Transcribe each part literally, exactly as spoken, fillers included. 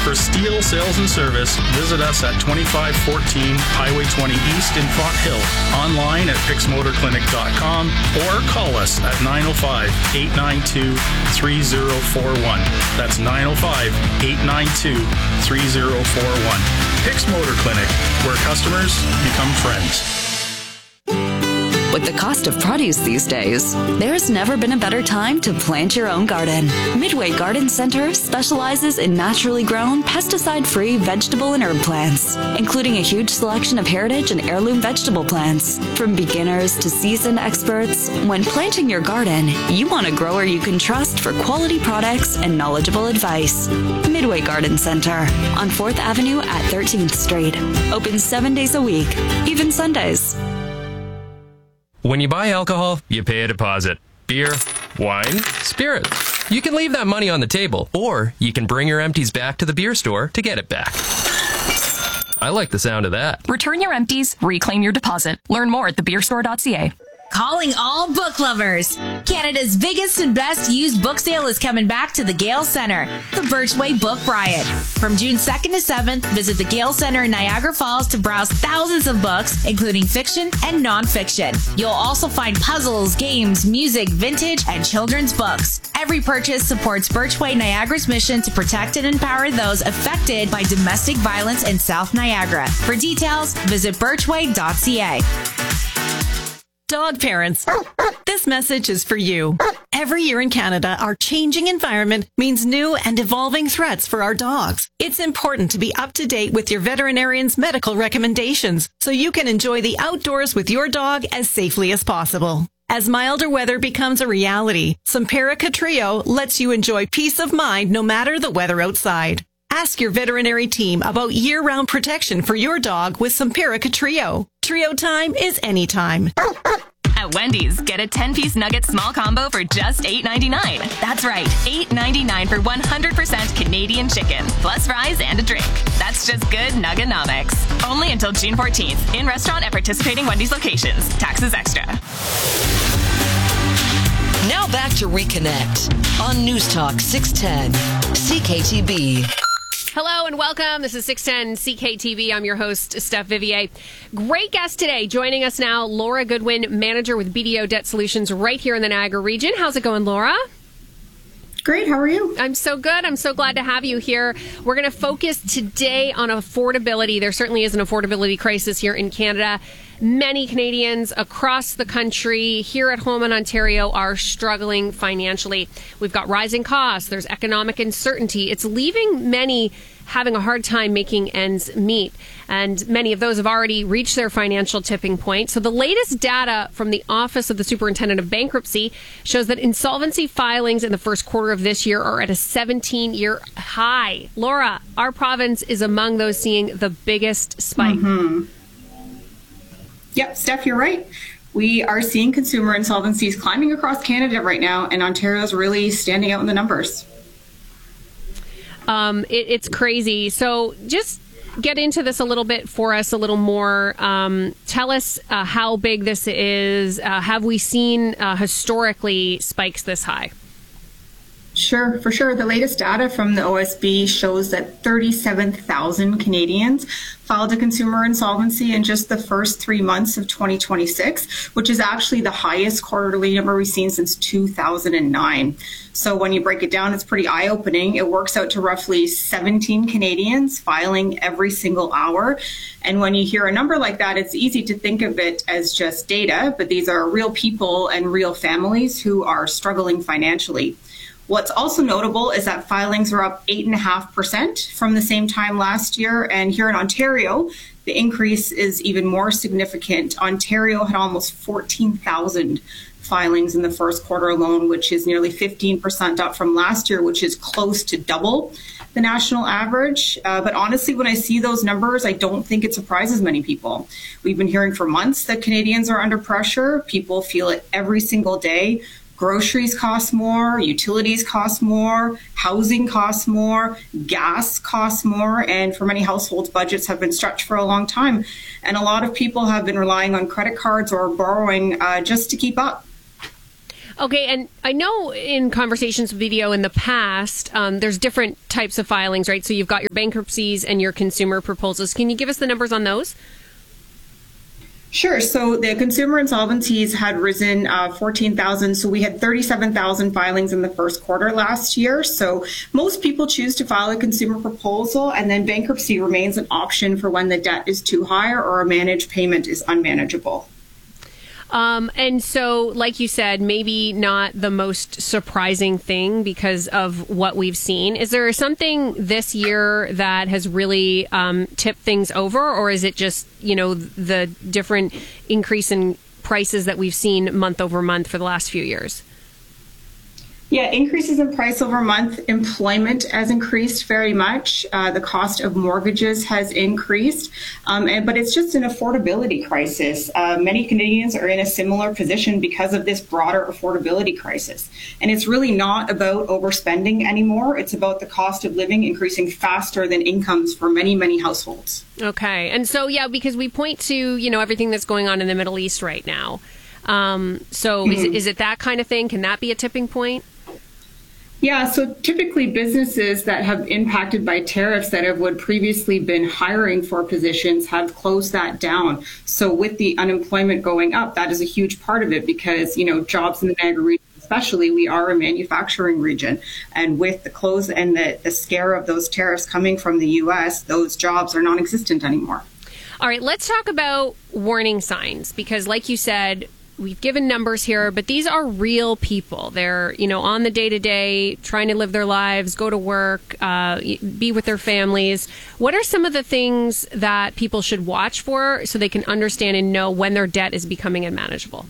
For steel sales and service, visit us at twenty-five fourteen Highway twenty East in Font Hill, online at pix motor clinic dot com, or call us at nine oh five, eight nine two, three oh four one. That's nine oh five, eight nine two, three oh four one. Pix Motor Clinic, where customers become friends. With the cost of produce these days, there's never been a better time to plant your own garden. Midway Garden Center specializes in naturally grown, pesticide-free vegetable and herb plants, including a huge selection of heritage and heirloom vegetable plants. From beginners to seasoned experts, when planting your garden, you want a grower you can trust for quality products and knowledgeable advice. Midway Garden Center on fourth Avenue at thirteenth Street. Open seven days a week, even Sundays. When you buy alcohol, you pay a deposit. Beer, wine, spirits. You can leave that money on the table, or you can bring your empties back to the beer store to get it back. I like the sound of that. Return your empties, reclaim your deposit. Learn more at the beer store dot c a. Calling all book lovers. Canada's biggest and best used book sale is coming back to the Gale Centre, the Birchway Book Riot. From June second to seventh, visit the Gale Centre in Niagara Falls to browse thousands of books, including fiction and nonfiction. You'll also find puzzles, games, music, vintage, and children's books. Every purchase supports Birchway Niagara's mission to protect and empower those affected by domestic violence in South Niagara. For details, visit birchway dot c a. Dog parents, this message is for you. Every year in Canada, our changing environment means new and evolving threats for our dogs. It's important to be up to date with your veterinarian's medical recommendations so you can enjoy the outdoors with your dog as safely as possible. As milder weather becomes a reality, Simparica Trio lets you enjoy peace of mind no matter the weather outside. Ask your veterinary team about year-round protection for your dog with Simparica Trio. Trio time is anytime. At Wendy's, get a ten-piece nugget small combo for just eight ninety-nine. That's right, eight ninety-nine for one hundred percent Canadian chicken, plus fries and a drink. That's just good Nugganomics. Only until June fourteenth, in restaurant at participating Wendy's locations. Taxes extra. Now back to Reconnect on News Talk six ten C K T B. Hello and welcome. This is six ten C K T V. I'm your host, Steph Vivier. Great guest today. Joining us now, Laura Goodwin, manager with B D O Debt Solutions right here in the Niagara region. How's it going, Laura? Great. How are you? I'm so good. I'm so glad to have you here. We're going to focus today on affordability. There certainly is an affordability crisis here in Canada. Many Canadians across the country, here at home in Ontario, are struggling financially. We've got rising costs. There's economic uncertainty. It's leaving many having a hard time making ends meet. And many of those have already reached their financial tipping point. So the latest data from the Office of the Superintendent of Bankruptcy shows that insolvency filings in the first quarter of this year are at a seventeen-year high. Laura, our province is among those seeing the biggest spike. Mm-hmm. Yep, Steph, you're right. We are seeing consumer insolvencies climbing across Canada right now, and Ontario is really standing out in the numbers. Um, it, it's crazy. So just get into this a little bit for us, a little more. Um, tell us uh, how big this is. Uh, have we seen uh, historically spikes this high? Sure, for sure. The latest data from the O S B shows that thirty-seven thousand Canadians filed a consumer insolvency in just the first three months of twenty twenty-six, which is actually the highest quarterly number we've seen since two thousand nine. So when you break it down, it's pretty eye-opening. It works out to roughly seventeen Canadians filing every single hour. And when you hear a number like that, it's easy to think of it as just data, but these are real people and real families who are struggling financially. What's also notable is that filings are up eight point five percent from the same time last year. And here in Ontario, the increase is even more significant. Ontario had almost fourteen thousand filings in the first quarter alone, which is nearly fifteen percent up from last year, which is close to double the national average. Uh, but honestly, when I see those numbers, I don't think it surprises many people. We've been hearing for months that Canadians are under pressure. People feel it every single day. Groceries cost more, utilities cost more, housing costs more, gas costs more, and for many households, budgets have been stretched for a long time. And a lot of people have been relying on credit cards or borrowing uh, just to keep up. Okay, and I know in Conversations with Video in the past, um, there's different types of filings, right? So you've got your bankruptcies and your consumer proposals. Can you give us the numbers on those? Sure. So the consumer insolvencies had risen uh, fourteen thousand. So we had thirty-seven thousand filings in the first quarter last year. So most people choose to file a consumer proposal, and then bankruptcy remains an option for when the debt is too high or a managed payment is unmanageable. Um, and so, like you said, maybe not the most surprising thing because of what we've seen. Is there something this year that has really um, tipped things over, or is it just, you know, the different increase in prices that we've seen month over month for the last few years? Yeah, increases in price over month. Employment has increased very much. Uh, the cost of mortgages has increased, um, and, but it's just an affordability crisis. Uh, many Canadians are in a similar position because of this broader affordability crisis. And it's really not about overspending anymore. It's about the cost of living increasing faster than incomes for many, many households. Okay. And so, yeah, because we point to, you know, everything that's going on in the Middle East right now. Um, so mm-hmm. is, it, is it that kind of thing? Can that be a tipping point? Yeah, so typically businesses that have impacted by tariffs that have would previously been hiring for positions have closed that down. So with the unemployment going up, that is a huge part of it because, you know, jobs in the Niagara region, especially, we are a manufacturing region. And with the close and the, the scare of those tariffs coming from the U S, those jobs are non-existent anymore. All right, let's talk about warning signs because like you said, we've given numbers here, but these are real people. They're, you know, on the day-to-day, trying to live their lives, go to work, uh, be with their families. What are some of the things that people should watch for so they can understand and know when their debt is becoming unmanageable?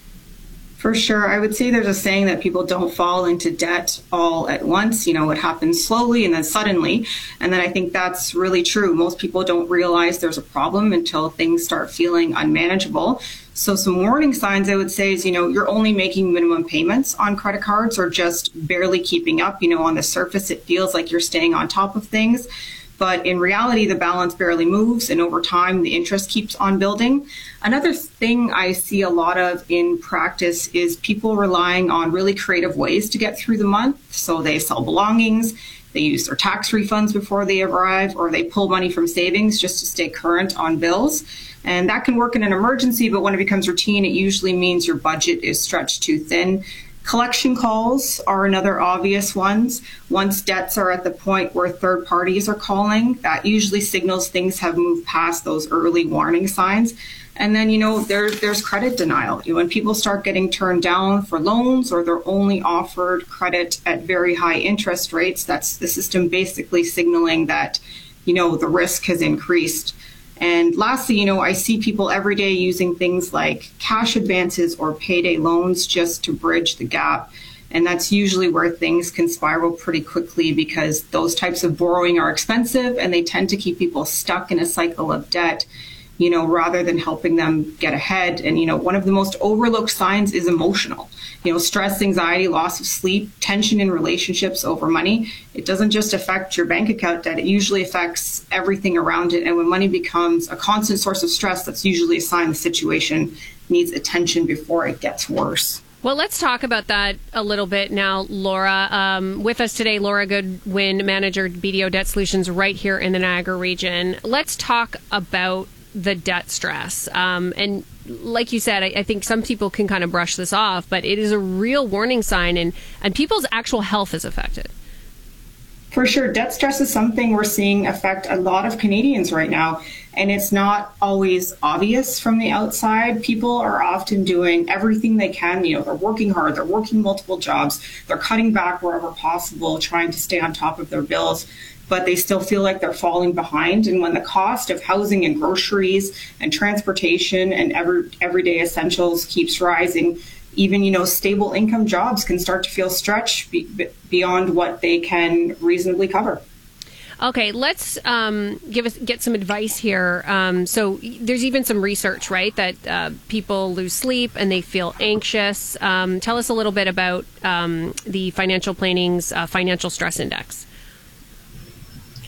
For sure. I would say there's a saying that people don't fall into debt all at once. You know, it happens slowly and then suddenly. And then I think that's really true. Most people don't realize there's a problem until things start feeling unmanageable. So some warning signs I would say is, you know, you're only making minimum payments on credit cards or just barely keeping up. You know, on the surface, it feels like you're staying on top of things. But in reality, the balance barely moves, and over time, the interest keeps on building. Another thing I see a lot of in practice is people relying on really creative ways to get through the month. So they sell belongings, they use their tax refunds before they arrive, or they pull money from savings just to stay current on bills. And that can work in an emergency, but when it becomes routine, it usually means your budget is stretched too thin. Collection calls are another obvious ones. Once debts are at the point where third parties are calling, that usually signals things have moved past those early warning signs. And then, you know, there, there's credit denial. You know, when people start getting turned down for loans or they're only offered credit at very high interest rates, that's the system basically signaling that, you know, the risk has increased. And lastly, you know, I see people every day using things like cash advances or payday loans just to bridge the gap. And that's usually where things can spiral pretty quickly because those types of borrowing are expensive and they tend to keep people stuck in a cycle of debt, you know, rather than helping them get ahead. And, you know, one of the most overlooked signs is emotional. You know, stress, anxiety, loss of sleep, tension in relationships over money. It doesn't just affect your bank account debt. It usually affects everything around it. And when money becomes a constant source of stress, that's usually a sign the situation needs attention before it gets worse. Well, let's talk about that a little bit now, Laura. Um, with us today, Laura Goodwin, manager B D O Debt Solutions right here in the Niagara region. Let's talk about the debt stress. Um, and like you said, I, I think some people can kind of brush this off, but it is a real warning sign and, and people's actual health is affected. For sure. Debt stress is something we're seeing affect a lot of Canadians right now. And it's not always obvious from the outside. People are often doing everything they can. You know, they're working hard, they're working multiple jobs, they're cutting back wherever possible, trying to stay on top of their bills, but they still feel like they're falling behind. And when the cost of housing and groceries and transportation and every, everyday essentials keeps rising, even, you know, stable income jobs can start to feel stretched be, beyond what they can reasonably cover. Okay, let's um, give us get some advice here. Um, so there's even some research, right, that uh, people lose sleep and they feel anxious. Um, tell us a little bit about um, the Financial Planning's uh, Financial Stress Index.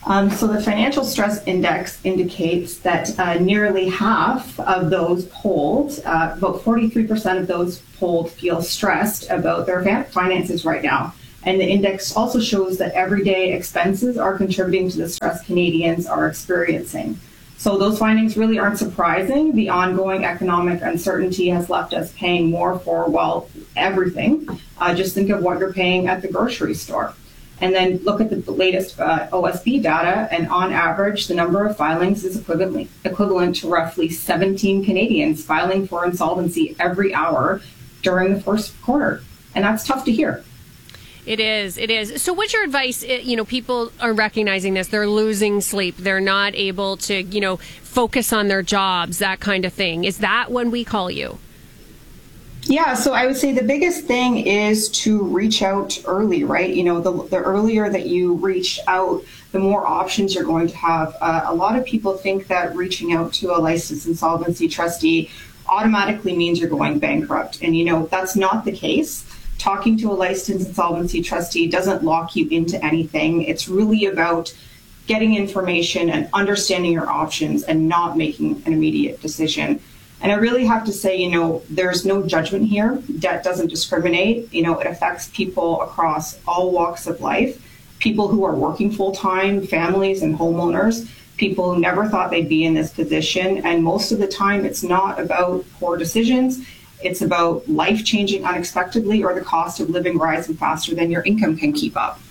Um, so the financial stress index indicates that uh, nearly half of those polled, uh, about forty-three percent of those polled feel stressed about their finances right now. And the index also shows that everyday expenses are contributing to the stress Canadians are experiencing. So those findings really aren't surprising. The ongoing economic uncertainty has left us paying more for, well, everything. Uh, just think of what you're paying at the grocery store. And then look at the latest uh, O S B data, and on average, the number of filings is equivalent, equivalent to roughly seventeen Canadians filing for insolvency every hour during the first quarter. And that's tough to hear. It is. It is. So what's your advice? You know, people are recognizing this. They're losing sleep. They're not able to, you know, focus on their jobs, that kind of thing. Is that when we call you? Yeah, so I would say the biggest thing is to reach out early, right? You know, the, the earlier that you reach out, the more options you're going to have. Uh, a lot of people think that reaching out to a licensed insolvency trustee automatically means you're going bankrupt. And, you know, that's not the case. Talking to a licensed insolvency trustee doesn't lock you into anything. It's really about getting information and understanding your options and not making an immediate decision. And I really have to say, you know, there's no judgment here. Debt doesn't discriminate. You know, it affects people across all walks of life, people who are working full time, families and homeowners, people who never thought they'd be in this position. And most of the time, it's not about poor decisions. It's about life changing unexpectedly or the cost of living rising faster than your income can keep up.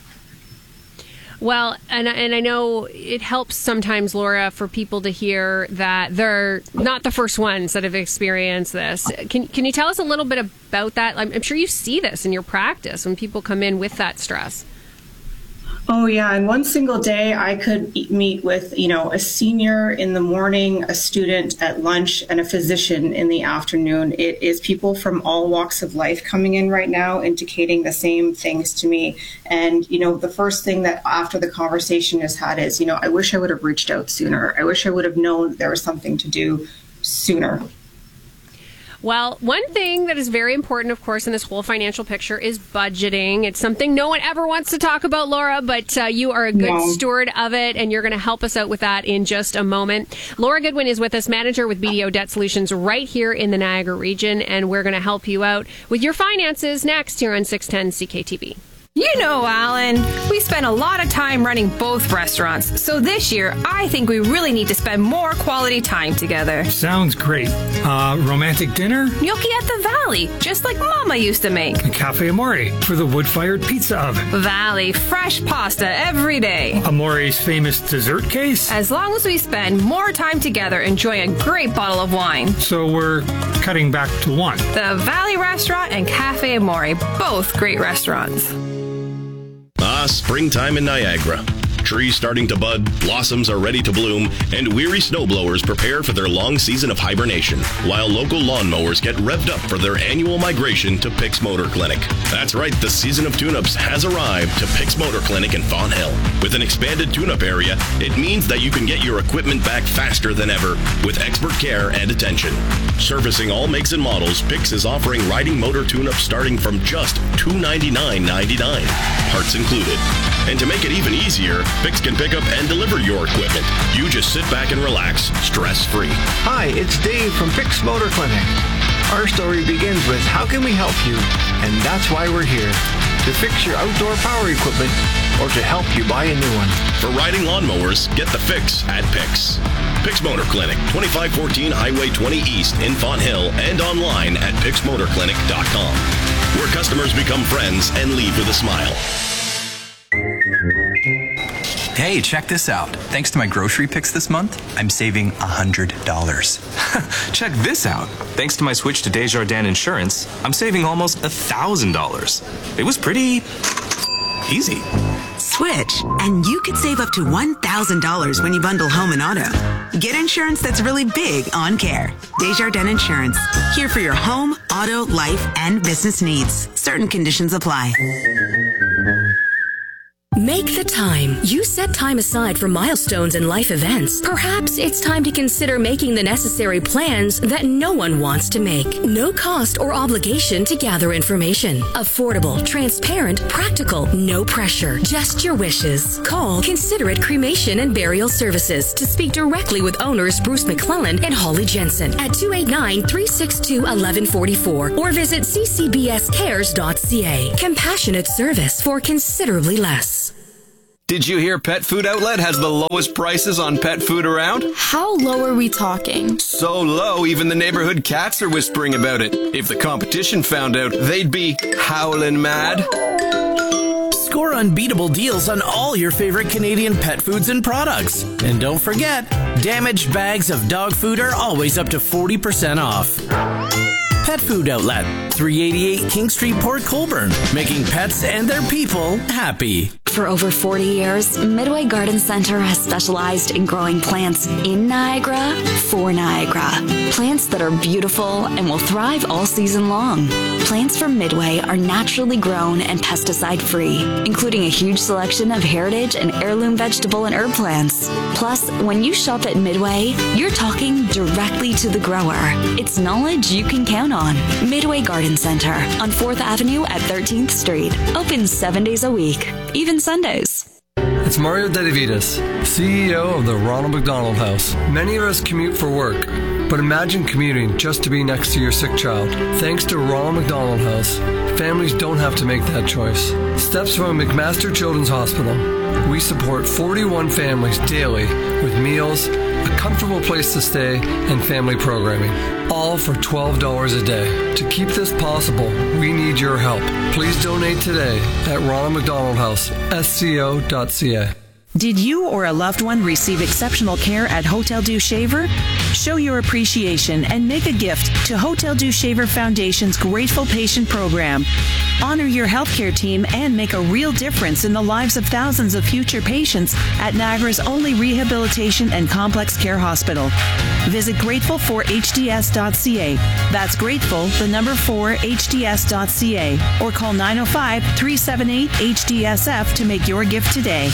Well, and and I know it helps sometimes, Laura, for people to hear that they're not the first ones that have experienced this. Can can you tell us a little bit about that? I'm, I'm sure you see this in your practice when people come in with that stress. Oh, yeah. In one single day, I could meet with, you know, a senior in the morning, a student at lunch, and a physician in the afternoon. It is people from all walks of life coming in right now, indicating the same things to me. And, you know, the first thing that after the conversation is had is, you know, I wish I would have reached out sooner. I wish I would have known there was something to do sooner. Well, one thing that is very important, of course, in this whole financial picture is budgeting. It's something no one ever wants to talk about, Laura, but uh, you are a good no. steward of it, and you're going to help us out with that in just a moment. Laura Goodwin is with us, manager with B D O Debt Solutions right here in the Niagara region, and we're going to help you out with your finances next here on six ten C K T V. You know, Alan, we spend a lot of time running both restaurants, so this year I think we really need to spend more quality time together. Sounds great. Uh, romantic dinner? Gnocchi at the Valley, just like Mama used to make. A Cafe Amore for the wood-fired pizza oven. Valley, fresh pasta every day. Amore's famous dessert case? As long as we spend more time together enjoying a great bottle of wine. So we're cutting back to one. The Valley Restaurant and Cafe Amore, both great restaurants. Ah, springtime in Niagara. Trees starting to bud, blossoms are ready to bloom, and weary snowblowers prepare for their long season of hibernation, while local lawnmowers get revved up for their annual migration to Pix Motor Clinic. That's right, the season of tune-ups has arrived to Pix Motor Clinic in Fonthill. With an expanded tune-up area, it means that you can get your equipment back faster than ever with expert care and attention. Servicing all makes and models, Pix is offering riding motor tune-ups starting from just two hundred ninety-nine dollars and ninety-nine cents, parts included. And to make it even easier, Pix can pick up and deliver your equipment. You just sit back and relax, stress-free. Hi, it's Dave from Pix Motor Clinic. Our story begins with how can we help you? And that's why we're here. To fix your outdoor power equipment or to help you buy a new one. For riding lawnmowers, get the fix at Pix. Pix Motor Clinic, twenty-five fourteen Highway twenty East in Fonthill, and online at pix motor clinic dot com, where customers become friends and leave with a smile. Hey, check this out. Thanks to my grocery picks this month, I'm saving one hundred dollars. Check this out. Thanks to my switch to Desjardins Insurance, I'm saving almost one thousand dollars. It was pretty easy. Switch, and you could save up to one thousand dollars when you bundle home and auto. Get insurance that's really big on care. Desjardins Insurance, here for your home, auto, life, and business needs. Certain conditions apply. Make the time. You set time aside for milestones and life events. Perhaps it's time to consider making the necessary plans that no one wants to make. No cost or obligation to gather information. Affordable, transparent, practical, no pressure. Just your wishes. Call Considerate Cremation and Burial Services to speak directly with owners Bruce McClellan and Holly Jensen at two eight nine, three six two, one one four four or visit c c b s cares dot c a. Compassionate service for considerably less. Did you hear Pet Food Outlet has the lowest prices on pet food around? How low are we talking? So low, even the neighborhood cats are whispering about it. If the competition found out, they'd be howling mad. Score unbeatable deals on all your favorite Canadian pet foods and products. And don't forget, damaged bags of dog food are always up to forty percent off. Pet Food Outlet, three eighty-eight King Street, Port Colborne, making pets and their people happy. For over forty years, Midway Garden Center has specialized in growing plants in Niagara for Niagara. Plants that are beautiful and will thrive all season long. Plants from Midway are naturally grown and pesticide-free, including a huge selection of heritage and heirloom vegetable and herb plants. Plus, when you shop at Midway, you're talking directly to the grower. It's knowledge you can count on. Midway Garden Center on fourth Avenue at thirteenth Street. Open seven days a week, even Sundays. It's Mario Dedevitas, C E O of the Ronald McDonald House. Many of us commute for work, but imagine commuting just to be next to your sick child. Thanks to Ronald McDonald House, families don't have to make that choice. Steps from McMaster Children's Hospital. We support forty-one families daily with meals, a comfortable place to stay, and family programming, all for twelve dollars a day. To keep this possible, we need your help. Please donate today at Ronald McDonald House, S C O dot C A. Did you or a loved one receive exceptional care at Hotel Dieu Shaver? Show your appreciation and make a gift to Hotel Dieu Shaver Foundation's Grateful Patient Program. Honor your healthcare team and make a real difference in the lives of thousands of future patients at Niagara's only rehabilitation and complex care hospital. Visit grateful for h d s dot c a. That's grateful, the number four, h d s dot c a. Or call nine oh five, three seven eight, H D S F to make your gift today.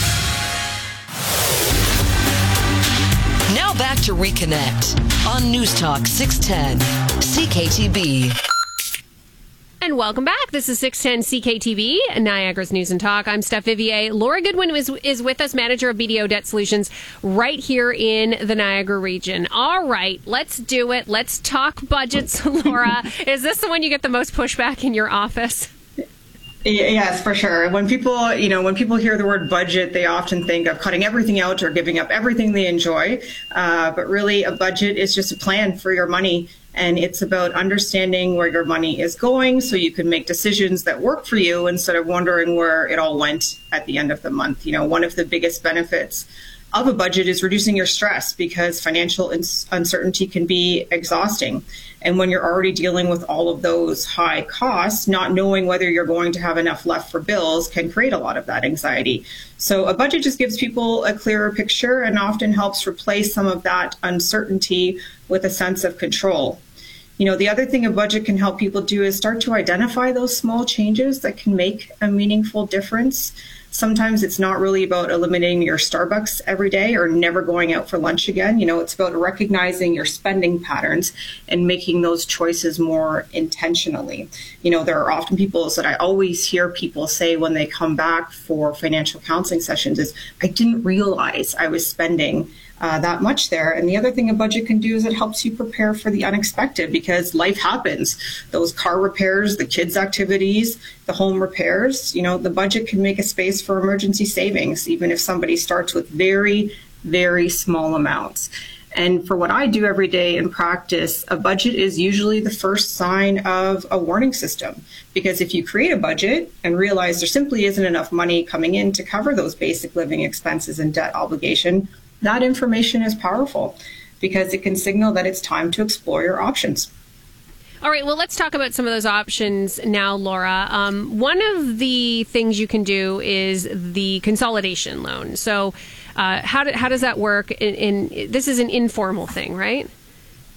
Now back to Reconnect on News Talk six ten C K T B. And welcome back. This is six ten C K T V, Niagara's News and Talk. I'm Steph Vivier. Laura Goodwin is, is with us, manager of B D O Debt Solutions, right here in the Niagara region. All right, let's do it. Let's talk budgets, Laura. Is this the one you get the most pushback in your office? Yes, for sure. When people, you know, when people hear the word budget, they often think of cutting everything out or giving up everything they enjoy. Uh, but really, a budget is just a plan for your money. And it's about understanding where your money is going so you can make decisions that work for you instead of wondering where it all went at the end of the month. You know, one of the biggest benefits of a budget is reducing your stress because financial ins- uncertainty can be exhausting. And when you're already dealing with all of those high costs, not knowing whether you're going to have enough left for bills can create a lot of that anxiety. So a budget just gives people a clearer picture and often helps replace some of that uncertainty with a sense of control. You know, the other thing a budget can help people do is start to identify those small changes that can make a meaningful difference. Sometimes it's not really about eliminating your Starbucks every day or never going out for lunch again. You know, it's about recognizing your spending patterns and making those choices more intentionally. You know, there are often people that I always hear people say when they come back for financial counseling sessions is, I didn't realize I was spending Uh, that much there. And the other thing a budget can do is it helps you prepare for the unexpected because life happens. Those car repairs, the kids' activities, the home repairs, you know, the budget can make a space for emergency savings, even if somebody starts with very, very small amounts. And for what I do every day in practice, a budget is usually the first sign of a warning system. Because if you create a budget and realize there simply isn't enough money coming in to cover those basic living expenses and debt obligation, that information is powerful because it can signal that it's time to explore your options. All right, well, let's talk about some of those options now, Laura. Um, one of the things you can do is the consolidation loan. So uh, how, do, how does that work? In, in, this is an informal thing, right?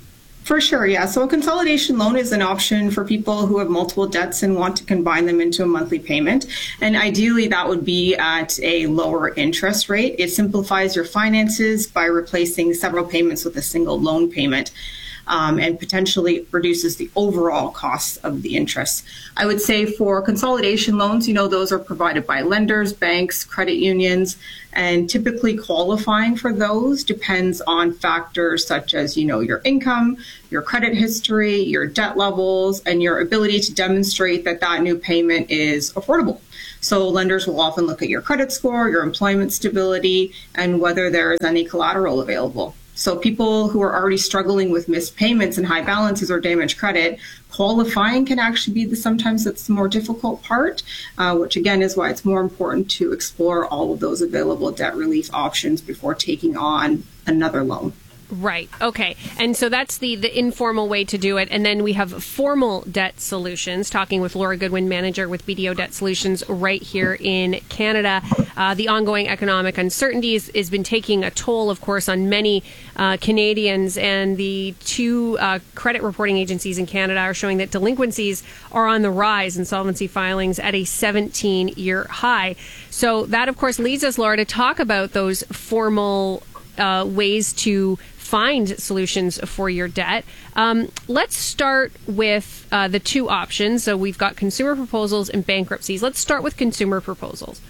For sure, yeah. So a consolidation loan is an option for people who have multiple debts and want to combine them into a monthly payment. And ideally, that would be at a lower interest rate. It simplifies your finances by replacing several payments with a single loan payment. Um, and potentially reduces the overall costs of the interest. I would say for consolidation loans, you know, those are provided by lenders, banks, credit unions, and typically qualifying for those depends on factors such as, you know, your income, your credit history, your debt levels, and your ability to demonstrate that that new payment is affordable. So lenders will often look at your credit score, your employment stability, and whether there is any collateral available. So people who are already struggling with missed payments and high balances or damaged credit, qualifying can actually be the sometimes that's the more difficult part, uh, which again is why it's more important to explore all of those available debt relief options before taking on another loan. Right. Okay. And so that's the, the informal way to do it. And then we have formal debt solutions, talking with Laura Goodwin, manager with B D O Debt Solutions right here in Canada. Uh, the ongoing economic uncertainties has been taking a toll, of course, on many uh, Canadians. And the two uh, credit reporting agencies in Canada are showing that delinquencies are on the rise, insolvency filings at a seventeen-year high. So that, of course, leads us, Laura, to talk about those formal uh, ways to find solutions for your debt. Um, let's start with uh, the two options. So we've got consumer proposals and bankruptcies. Let's start with consumer proposals.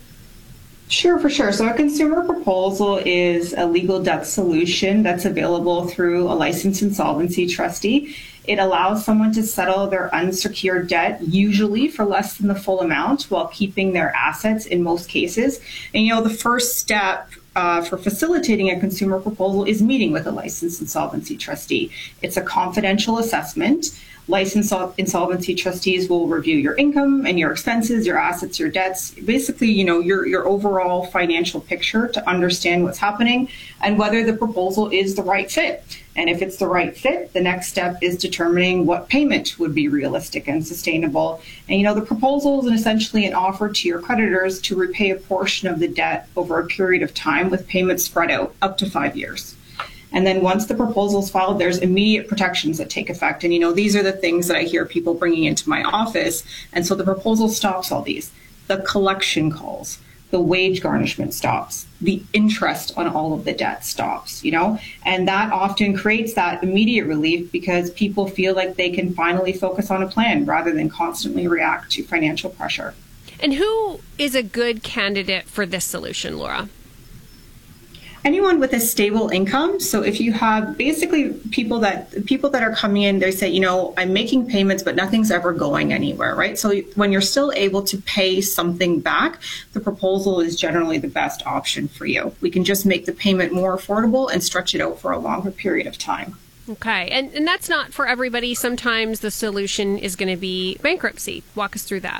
Sure, for sure. So a consumer proposal is a legal debt solution that's available through a licensed insolvency trustee. It allows someone to settle their unsecured debt, usually for less than the full amount, while keeping their assets in most cases. And, you know, the first step Uh, for facilitating a consumer proposal is meeting with a licensed insolvency trustee. It's a confidential assessment. Licensed insolvency trustees will review your income and your expenses, your assets, your debts, basically, you know, your, your overall financial picture to understand what's happening and whether the proposal is the right fit. And if it's the right fit, the next step is determining what payment would be realistic and sustainable. And, you know, the proposal is essentially an offer to your creditors to repay a portion of the debt over a period of time with payments spread out up to five years. And then once the proposal is filed, there's immediate protections that take effect. And, you know, these are the things that I hear people bringing into my office. And so the proposal stops all these. The collection calls, the wage garnishment stops, the interest on all of the debt stops, you know, and that often creates that immediate relief because people feel like they can finally focus on a plan rather than constantly react to financial pressure. And who is a good candidate for this solution, Laura? Anyone with a stable income. So if you have basically people that people that are coming in, they say, you know, I'm making payments, but nothing's ever going anywhere, right? So when you're still able to pay something back, the proposal is generally the best option for you. We can just make the payment more affordable and stretch it out for a longer period of time. Okay. And, and that's not for everybody. Sometimes the solution is going to be bankruptcy. Walk us through that.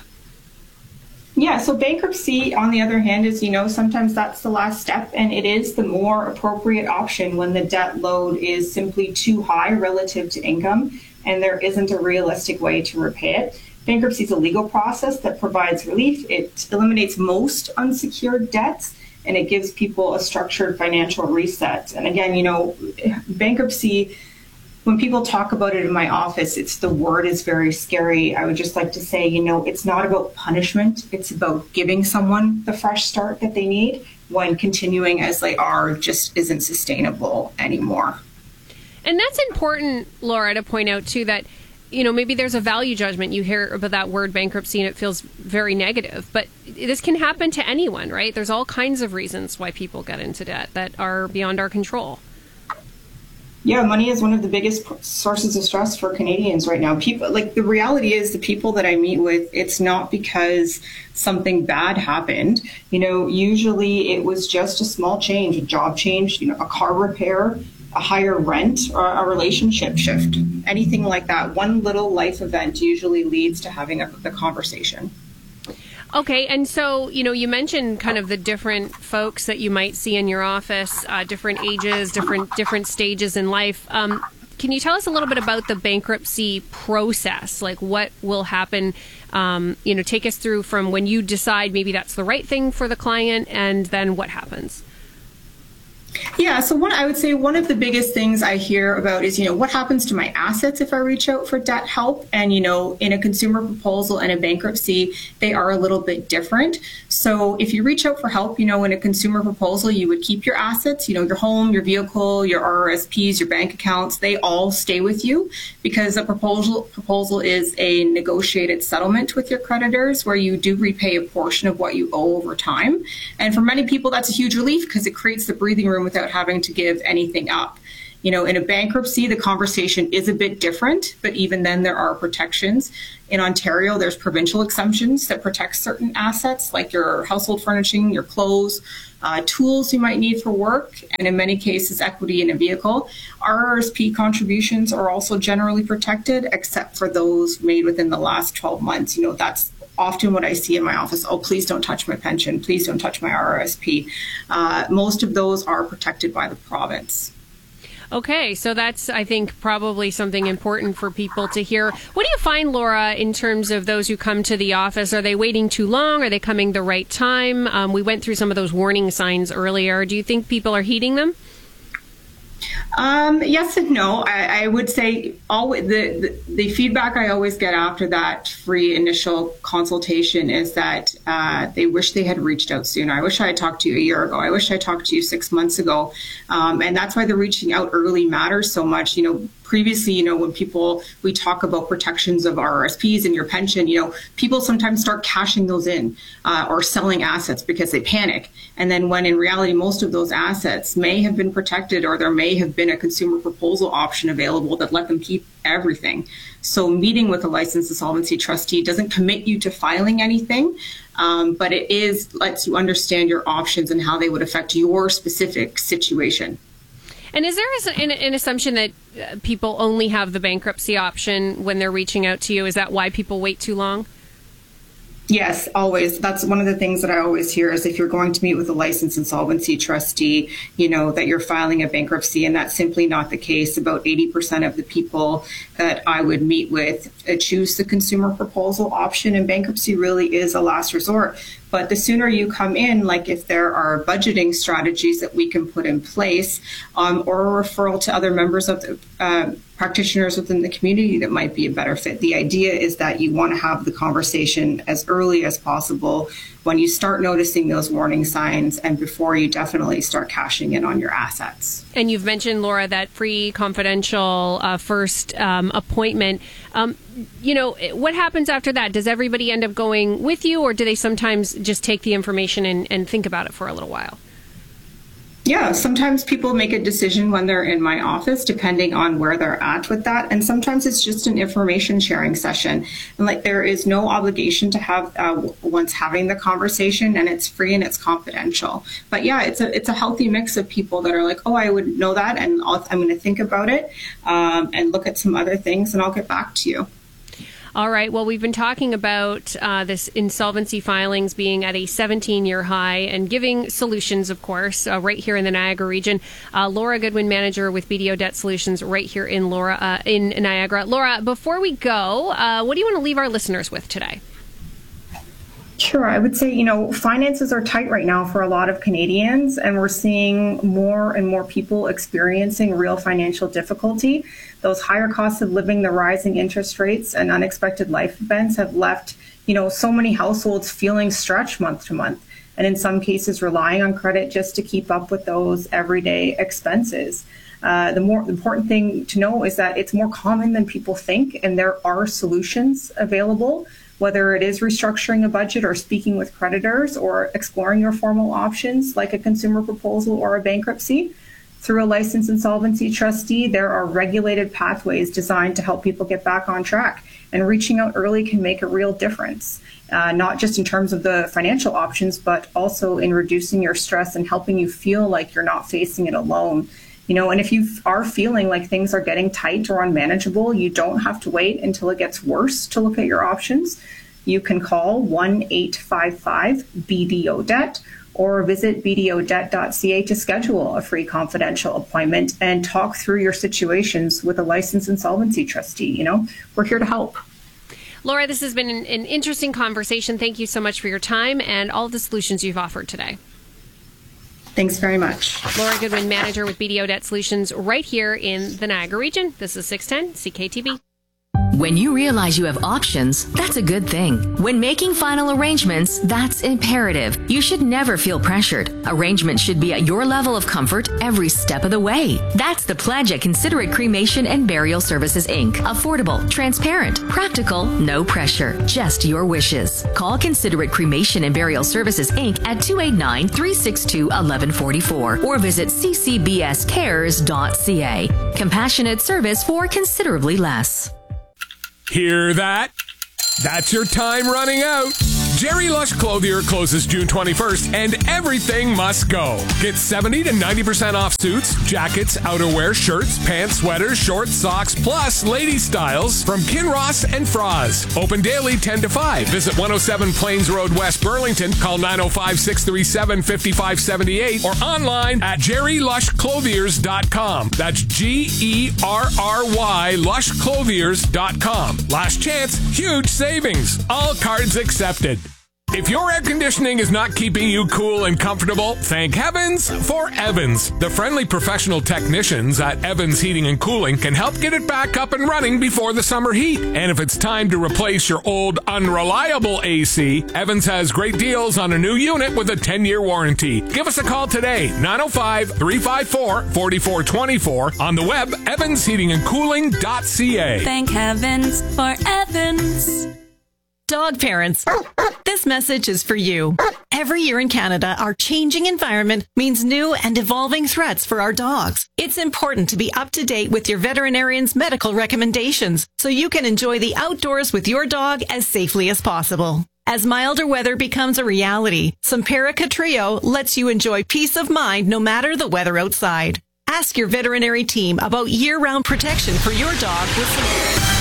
Yeah, so bankruptcy, on the other hand, is, you know, sometimes that's the last step, and it is the more appropriate option when the debt load is simply too high relative to income and there isn't a realistic way to repay it. Bankruptcy is a legal process that provides relief. It eliminates most unsecured debts, and it gives people a structured financial reset. And again, you know, bankruptcy, when people talk about it in my office, it's the word is very scary. I would just like to say, you know, it's not about punishment. It's about giving someone the fresh start that they need when continuing as they are just isn't sustainable anymore. And that's important, Laura, to point out, too, that, you know, maybe there's a value judgment. You hear about that word bankruptcy and it feels very negative. But this can happen to anyone, right? There's all kinds of reasons why people get into debt that are beyond our control. Yeah, money is one of the biggest sources of stress for Canadians right now. People, like, the reality is the people that I meet with, it's not because something bad happened. You know, usually it was just a small change, a job change, you know, a car repair, a higher rent, or a relationship shift, anything like that. One little life event usually leads to having a, the conversation. Okay, and so, you know, you mentioned kind of the different folks that you might see in your office, uh, different ages, different different stages in life. Um, can you tell us a little bit about the bankruptcy process? Like, what will happen? Um, you know, take us through from when you decide maybe that's the right thing for the client, and then what happens? Yeah, so one, I would say one of the biggest things I hear about is, you know, what happens to my assets if I reach out for debt help? And, you know, in a consumer proposal and a bankruptcy, they are a little bit different. So if you reach out for help, you know, in a consumer proposal, you would keep your assets, you know, your home, your vehicle, your R R S Ps, your bank accounts, they all stay with you, because a proposal proposal is a negotiated settlement with your creditors where you do repay a portion of what you owe over time. And for many people, that's a huge relief because it creates the breathing room without having to give anything up. You know, in a bankruptcy, the conversation is a bit different, but even then there are protections. In Ontario, there's provincial exemptions that protect certain assets like your household furnishing, your clothes, uh, tools you might need for work, and in many cases, equity in a vehicle. R R S P contributions are also generally protected, except for those made within the last twelve months. You know, that's often what I see in my office. Oh, please don't touch my pension. Please don't touch my R R S P. Uh, most of those are protected by the province. Okay, so that's, I think, probably something important for people to hear. What do you find, Laura, in terms of those who come to the office? Are they waiting too long? Are they coming the right time? Um, we went through some of those warning signs earlier. Do you think people are heeding them? Um, yes and no. I, I would say always, the, the, the feedback I always get after that free initial consultation is that uh, they wish they had reached out sooner. I wish I had talked to you a year ago. I wish I talked to you six months ago. Um, and that's why the reaching out early matters so much. You know, previously, you know, when people, we talk about protections of R R S Ps and your pension, you know, people sometimes start cashing those in uh, or selling assets because they panic. And then when in reality, most of those assets may have been protected, or there may have been a consumer proposal option available that let them keep everything. So meeting with a licensed insolvency trustee doesn't commit you to filing anything, um, but it is lets you understand your options and how they would affect your specific situation. And is there an, an assumption that uh, people only have the bankruptcy option when they're reaching out to you? Is that why people wait too long? Yes, always. That's one of the things that I always hear is if you're going to meet with a licensed insolvency trustee, you know, that you're filing a bankruptcy, and that's simply not the case. About eighty percent of the people that I would meet with uh, choose the consumer proposal option, and bankruptcy really is a last resort. But the sooner you come in, like if there are budgeting strategies that we can put in place, um, or a referral to other members of the uh, practitioners within the community that might be a better fit. The idea is that you want to have the conversation as early as possible when you start noticing those warning signs and before you definitely start cashing in on your assets. And you've mentioned, Laura, that free confidential uh, first um, appointment. Um, you know, what happens after that? Does everybody end up going with you, or do they sometimes just take the information and, and think about it for a little while? Yeah, sometimes people make a decision when they're in my office, depending on where they're at with that. And sometimes it's just an information sharing session. And like there is no obligation to have uh, once having the conversation, and it's free and it's confidential. But yeah, it's a it's a healthy mix of people that are like, oh, I would know that, and I'll, I'm going to think about it um, and look at some other things, and I'll get back to you. All right. Well, we've been talking about uh, this insolvency filings being at a seventeen-year high and giving solutions, of course, uh, right here in the Niagara region. Uh, Laura Goodwin, manager with B D O Debt Solutions, right here in Laura uh, in Niagara. Laura, before we go, uh, what do you want to leave our listeners with today? Sure. I would say, you know, finances are tight right now for a lot of Canadians, and we're seeing more and more people experiencing real financial difficulty. Those higher costs of living, the rising interest rates, and unexpected life events have left, you know, so many households feeling stretched month to month, and in some cases relying on credit just to keep up with those everyday expenses. Uh, the more important thing to know is that it's more common than people think, and there are solutions available, whether it is restructuring a budget or speaking with creditors or exploring your formal options like a consumer proposal or a bankruptcy. Through a licensed insolvency trustee, there are regulated pathways designed to help people get back on track, and reaching out early can make a real difference, uh, not just in terms of the financial options, but also in reducing your stress and helping you feel like you're not facing it alone. You know, and if you are feeling like things are getting tight or unmanageable, you don't have to wait until it gets worse to look at your options. You can call one eight five five B D O debt or visit b d o debt dot c a to schedule a free confidential appointment and talk through your situations with a licensed insolvency trustee. You know, we're here to help. Laura, this has been an, an interesting conversation. Thank you so much for your time and all of the solutions you've offered today. Thanks very much. Laura Goodwin, manager with B D O Debt Solutions right here in the Niagara region. This is six ten C K T B. When you realize you have options, that's a good thing. When making final arrangements, that's imperative. You should never feel pressured. Arrangements should be at your level of comfort every step of the way. That's the pledge at Considerate Cremation and Burial Services, Incorporated. Affordable, transparent, practical, no pressure, just your wishes. Call Considerate Cremation and Burial Services, Incorporated at two eight nine, three six two, one one four four or visit c c b s cares dot c a. Compassionate service for considerably less. Hear that? That's your time running out. Jerry Lush Clothier closes June twenty-first and everything must go. Get seventy to ninety percent off suits, jackets, outerwear, shirts, pants, sweaters, shorts, socks, plus lady styles from Kinross and Froz. Open daily ten to five. Visit one oh seven Plains Road, West Burlington. Call nine oh five, six three seven, five five seven eight or online at jerry lush clothiers dot com. That's G E R R Y lush clothiers dot com. Last chance, huge savings. All cards accepted. If your air conditioning is not keeping you cool and comfortable, thank heavens for Evans. The friendly professional technicians at Evans Heating and Cooling can help get it back up and running before the summer heat. And if it's time to replace your old unreliable A C, Evans has great deals on a new unit with a ten-year warranty. Give us a call today, nine oh five, three five four, four four two four, on the web, evans heating and cooling dot c a. Thank heavens for Evans. Dog parents, this message is for you. Every year in Canada, our changing environment means new and evolving threats for our dogs. It's important to be up to date with your veterinarian's medical recommendations so you can enjoy the outdoors with your dog as safely as possible. As milder weather becomes a reality, Simparica Trio lets you enjoy peace of mind no matter the weather outside. Ask your veterinary team about year-round protection for your dog with Simparica.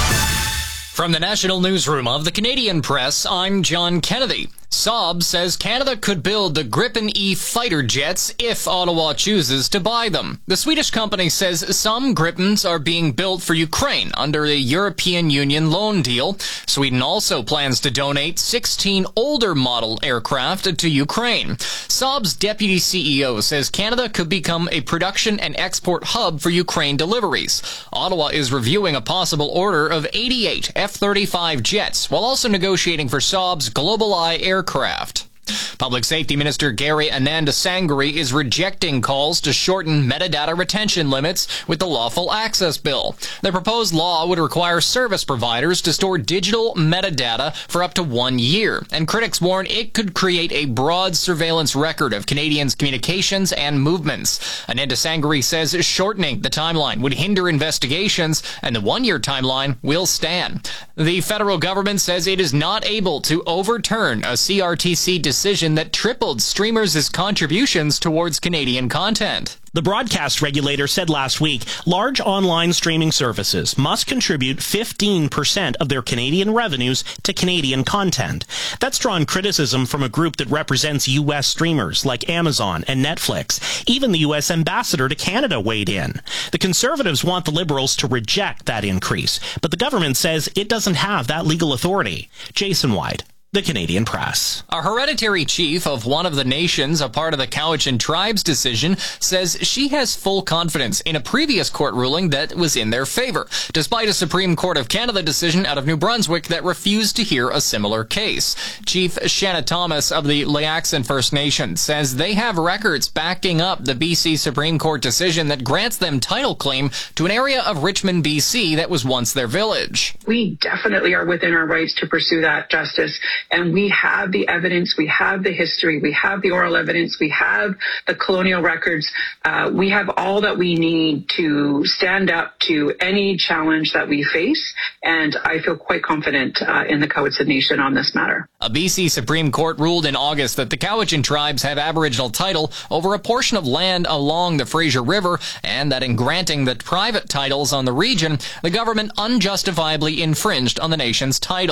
From the National Newsroom of the Canadian Press, I'm John Kennedy. Saab says Canada could build the Gripen E fighter jets if Ottawa chooses to buy them. The Swedish company says some Gripens are being built for Ukraine under a European Union loan deal. Sweden also plans to donate sixteen older model aircraft to Ukraine. Saab's deputy C E O says Canada could become a production and export hub for Ukraine deliveries. Ottawa is reviewing a possible order of eighty-eight F thirty-five jets, while also negotiating for Saab's GlobalEye aircraft. Aircraft. Public Safety Minister Gary Anandasangri is rejecting calls to shorten metadata retention limits with the Lawful Access Bill. The proposed law would require service providers to store digital metadata for up to one year, and critics warn it could create a broad surveillance record of Canadians' communications and movements. Anandasangri says shortening the timeline would hinder investigations, and the one-year timeline will stand. The federal government says it is not able to overturn a C R T C decision that tripled streamers' contributions towards Canadian content. The broadcast regulator said last week large online streaming services must contribute fifteen percent of their Canadian revenues to Canadian content. That's drawn criticism from a group that represents U S streamers like Amazon and Netflix. Even the U S ambassador to Canada weighed in. The Conservatives want the Liberals to reject that increase, but the government says it doesn't have that legal authority. Jason White, The Canadian Press. A hereditary chief of one of the nations, a part of the Cowichan tribe's decision, says she has full confidence in a previous court ruling that was in their favor, despite a Supreme Court of Canada decision out of New Brunswick that refused to hear a similar case. Chief Shanna Thomas of the Layaxan First Nation says they have records backing up the B C Supreme Court decision that grants them title claim to an area of Richmond, B C that was once their village. We definitely are within our rights to pursue that justice. And we have the evidence, we have the history, we have the oral evidence, we have the colonial records. Uh, we have all that we need to stand up to any challenge that we face. And I feel quite confident uh, in the Cowichan Nation on this matter. A B C Supreme Court ruled in August that the Cowichan tribes have Aboriginal title over a portion of land along the Fraser River, and that in granting the private titles on the region, the government unjustifiably infringed on the nation's title.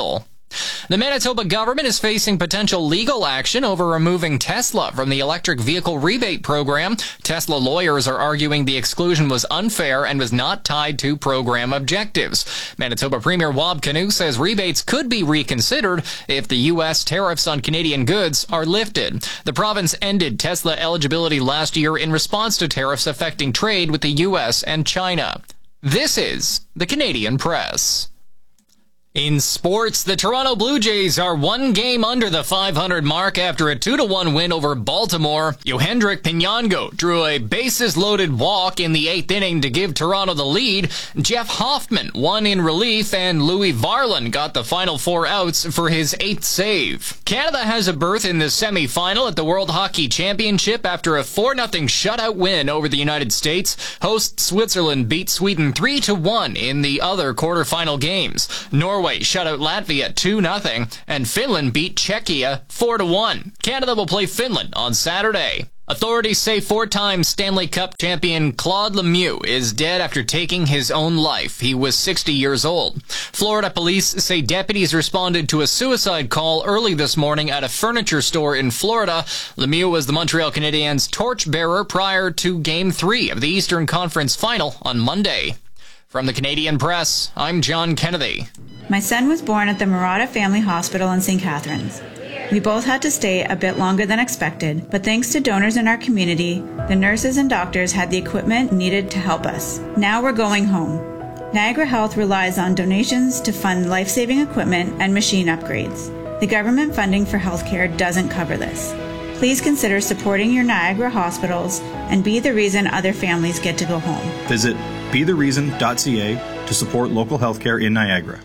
The Manitoba government is facing potential legal action over removing Tesla from the electric vehicle rebate program. Tesla lawyers are arguing the exclusion was unfair and was not tied to program objectives. Manitoba Premier Wab Kinew says rebates could be reconsidered if the U S tariffs on Canadian goods are lifted. The province ended Tesla eligibility last year in response to tariffs affecting trade with the U S and China. This is the Canadian Press. In sports, the Toronto Blue Jays are one game under the five hundred mark after a two to one win over Baltimore. Yohendrick Pinyango drew a bases-loaded walk in the eighth inning to give Toronto the lead. Jeff Hoffman won in relief, and Louis Varland got the final four outs for his eighth save. Canada has a berth in the semi-final at the World Hockey Championship after a four nothing shutout win over the United States. Host Switzerland beat Sweden three to one in the other quarterfinal games. Norway shut out Latvia two nothing, and Finland beat Czechia four to one. Canada will play Finland on Saturday. Authorities say four-time Stanley Cup champion Claude Lemieux is dead after taking his own life. He was sixty years old. Florida police say deputies responded to a suicide call early this morning at a furniture store in Florida. Lemieux was the Montreal Canadiens' torchbearer prior to Game three of the Eastern Conference Final on Monday. From the Canadian Press, I'm John Kennedy. My son was born at the Murata Family Hospital in Saint Catharines. We both had to stay a bit longer than expected, but thanks to donors in our community, the nurses and doctors had the equipment needed to help us. Now we're going home. Niagara Health relies on donations to fund life-saving equipment and machine upgrades. The government funding for healthcare doesn't cover this. Please consider supporting your Niagara hospitals and be the reason other families get to go home. Visit be the reason dot c a to support local healthcare in Niagara.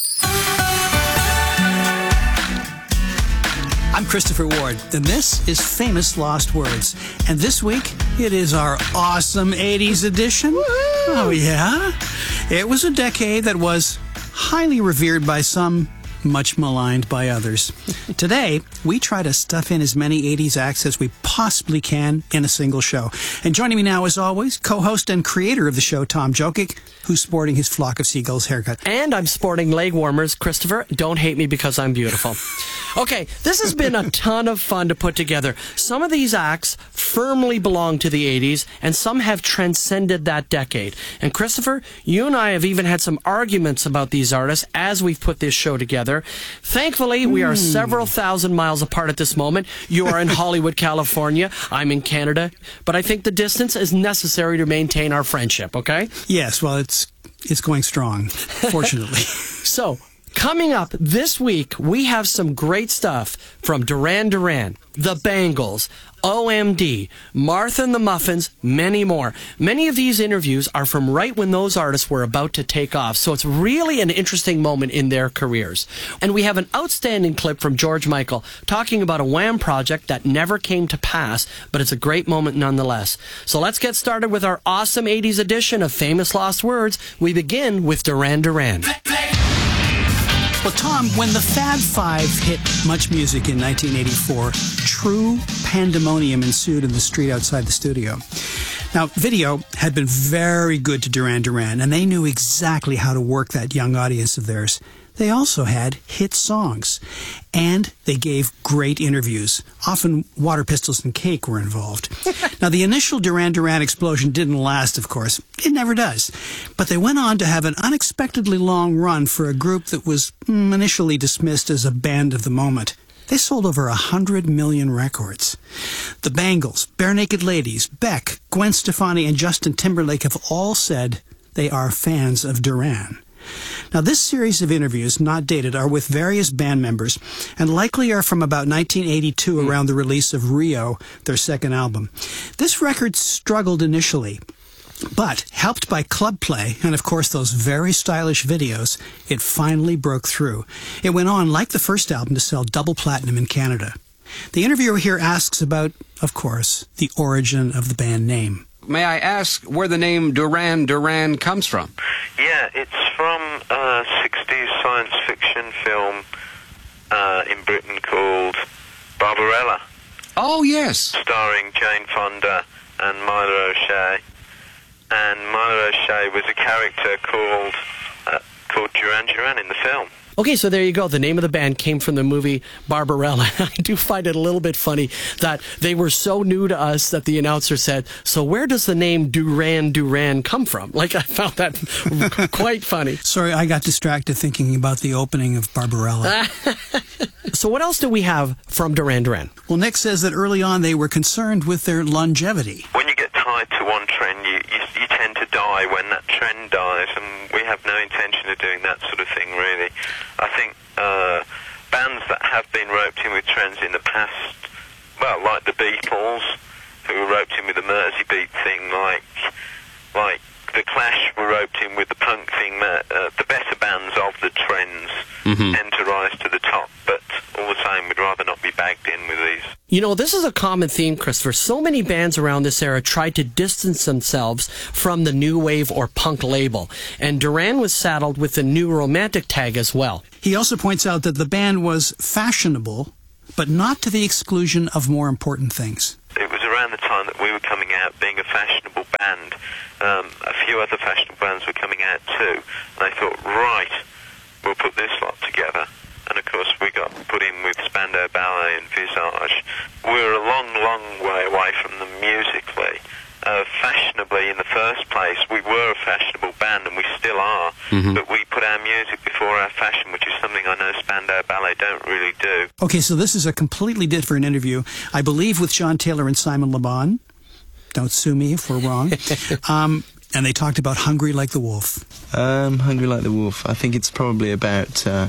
I'm Christopher Ward, and this is Famous Lost Words. And this week, it is our awesome eighties edition. Woo-hoo! Oh, yeah? It was a decade that was highly revered by some, much maligned by others. Today, we try to stuff in as many eighties acts as we possibly can in a single show. And joining me now, as always, co-host and creator of the show, Tom Jokic, who's sporting his Flock of Seagulls haircut. And I'm sporting leg warmers. Christopher, don't hate me because I'm beautiful. Okay, this has been a ton of fun to put together. Some of these acts firmly belong to the eighties, and some have transcended that decade. And Christopher, you and I have even had some arguments about these artists as we've put this show together. Thankfully, we are mm. several thousand miles apart at this moment. You are in Hollywood, California. I'm in Canada. But I think the distance is necessary to maintain our friendship, okay? Yes, well, it's it's going strong, fortunately. So, coming up this week, we have some great stuff from Duran Duran, The Bangles, O M D, Martha and the Muffins, many more. Many of these interviews are from right when those artists were about to take off, so it's really an interesting moment in their careers. And we have an outstanding clip from George Michael talking about a Wham project that never came to pass, but it's a great moment nonetheless. So let's get started with our awesome eighties edition of Famous Lost Words. We begin with Duran Duran. Well, Tom, when the Fab Five hit Much Music in nineteen eighty-four, true pandemonium ensued in the street outside the studio. Now, video had been very good to Duran Duran, and they knew exactly how to work that young audience of theirs. They also had hit songs, and they gave great interviews. Often Water Pistols and Cake were involved. Now, the initial Duran Duran explosion didn't last, of course. It never does. But they went on to have an unexpectedly long run for a group that was mm, initially dismissed as a band of the moment. They sold over a hundred million records. The Bangles, Bare Naked Ladies, Beck, Gwen Stefani, and Justin Timberlake have all said they are fans of Duran. Now, this series of interviews, not dated, are with various band members and likely are from about nineteen eighty-two, mm. around the release of Rio, their second album. This record struggled initially, but helped by club play and, of course, those very stylish videos, it finally broke through. It went on, like the first album, to sell double platinum in Canada. The interviewer here asks about, of course, the origin of the band name. May I ask where the name Duran Duran comes from? Yeah, it's from a sixties science fiction film uh, in Britain called Barbarella. Oh, yes. Starring Jane Fonda and Myla O'Shea. And Myla O'Shea was a character called uh, called Duran Duran in the film. Okay, so there you go. The name of the band came from the movie Barbarella. I do find it a little bit funny that they were so new to us that the announcer said, so where does the name Duran Duran come from? Like, I found that quite funny. Sorry, I got distracted thinking about the opening of Barbarella. So what else do we have from Duran Duran? Well, Nick says that early on they were concerned with their longevity. When you get tied to one trend, you, you, you tend to die when that trend dies, and we have no intention of doing that sort of thing, really. I think uh, bands that have been roped in with trends in the past, well, like the Beatles, who were roped in with the Mersey beat thing, like like the Clash were roped in with the punk thing. Uh, the better bands of the trends mm-hmm. tend to rise to the top, but all the same, we'd rather not be bagged in with these. You know, this is a common theme, Christopher. So many bands around this era tried to distance themselves from the new wave or punk label, and Duran was saddled with the new romantic tag as well. He also points out that the band was fashionable, but not to the exclusion of more important things. It was around the time that we were coming out, being a fashionable band. Um, a few other fashionable bands were coming out too, and I thought, right, we'll put this lot together. And of course we got put in with Spandau Ballet and Visage. We were a long, long way away from them musically. Uh, fashionably, in the first place, we were a fashionable band, and we still are, mm-hmm. but we put our music before our fashion, which is something I know Spandau Ballet don't really do. Okay, so this is a completely different interview, I believe, with John Taylor and Simon Le Bon. Don't sue me if we're wrong. um, and they talked about Hungry Like the Wolf. Um, Hungry Like the Wolf. I think it's probably about uh,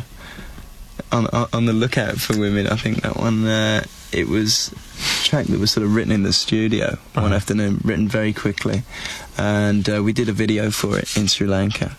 on, on the lookout for women. I think that one, uh, it was a track that was sort of written in the studio uh-huh. one afternoon, written very quickly. And uh, we did a video for it in Sri Lanka.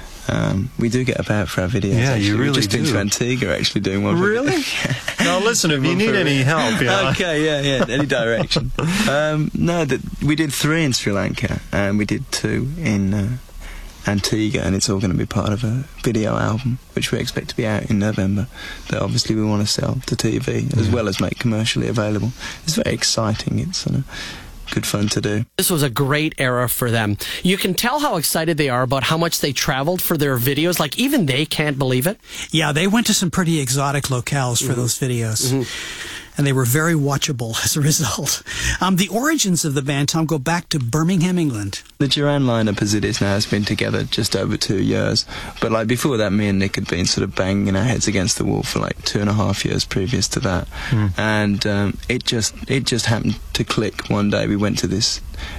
Um, we do get about for our videos. Yeah, actually. you really We've just do. been to Antigua actually doing one. Really? For No, listen, if you need any help, yeah. Okay, yeah, yeah, any direction. um, no, that we did three in Sri Lanka, and we did two in uh, Antigua, and it's all going to be part of a video album, which we expect to be out in November, that obviously we want to sell to T V, as well as make commercially available. It's very exciting. It's uh, good fun to do. This was a great era for them. You can tell how excited they are about how much they traveled for their videos. Like, even they can't believe it. Yeah, they went to some pretty exotic locales for mm-hmm. those videos. Mm-hmm. And they were very watchable as a result. Um, the origins of the band, Tom, go back to Birmingham, England. The Duran lineup as it is now has been together just over two years. But like before that, me and Nick had been sort of banging our heads against the wall for like two and a half years previous to that. Mm. And um, it just it just happened to click one day. We went to this